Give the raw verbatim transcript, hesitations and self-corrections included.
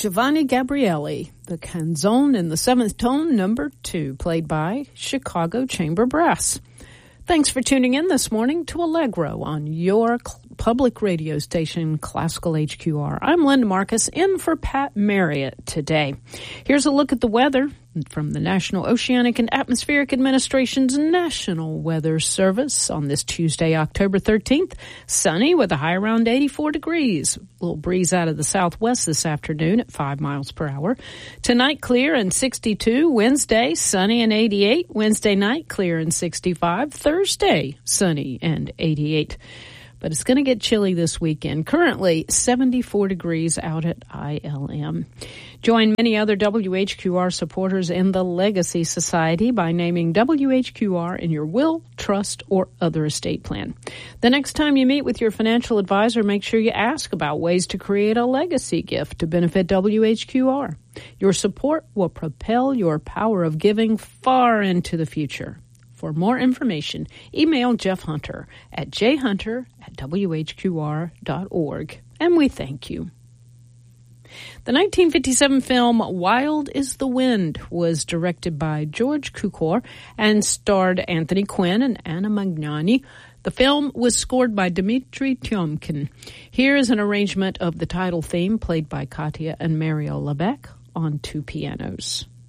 Giovanni Gabrieli, the Canzone in the seventh tone, number two, played by Chicago Chamber Brass. Thanks for tuning in this morning to Allegro on your cl- public radio station, Classical H Q R. I'm Linda Marcus, in for Pat Marriott today. Here's a look at the weather from the National Oceanic and Atmospheric Administration's National Weather Service on this Tuesday, October thirteenth. Sunny with a high around eighty-four degrees. A little breeze out of the southwest this afternoon at five miles per hour. Tonight, clear and sixty-two. Wednesday, sunny and eighty-eight. Wednesday night, clear and sixty-five. Thursday, sunny and eighty-eight. But it's going to get chilly this weekend. Currently, seventy-four degrees out at I L M. Join many other W H Q R supporters in the Legacy Society by naming W H Q R in your will, trust, or other estate plan. The next time you meet with your financial advisor, make sure you ask about ways to create a legacy gift to benefit W H Q R. Your support will propel your power of giving far into the future. For more information, email Jeff Hunter at j hunter at w h q r dot org. And we thank you. The nineteen fifty-seven film Wild is the Wind was directed by George Cukor and starred Anthony Quinn and Anna Magnani. The film was scored by Dmitry Tyomkin. Here is an arrangement of the title theme played by Katya and Mario Lebec on two pianos.